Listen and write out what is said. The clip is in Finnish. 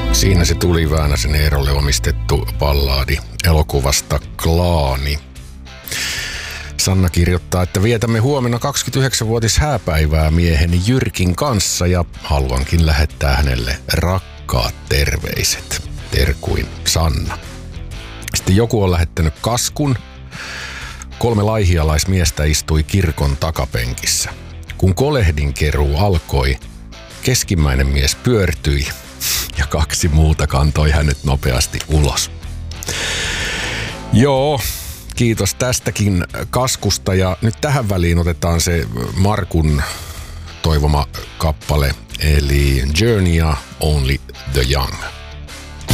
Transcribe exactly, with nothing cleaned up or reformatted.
Siinä se tuli Väänäsen Eerolle omistettu ballaadi elokuvasta Klaani. Sanna kirjoittaa, että vietämme huomenna kaksikymmentäyhdeksänvuotis hääpäivää mieheni Jyrkin kanssa ja haluankin lähettää hänelle rakkaat terveiset. Terkuin Sanna. Sitten joku on lähettänyt kaskun. Kolme laihialaismiestä istui kirkon takapenkissä. Kun kolehdin keruu alkoi, keskimmäinen mies pyörtyi ja kaksi muuta kantoi hänet nopeasti ulos. Joo, kiitos tästäkin kaskusta ja nyt tähän väliin otetaan se Markun toivoma kappale eli Journey Only the Young.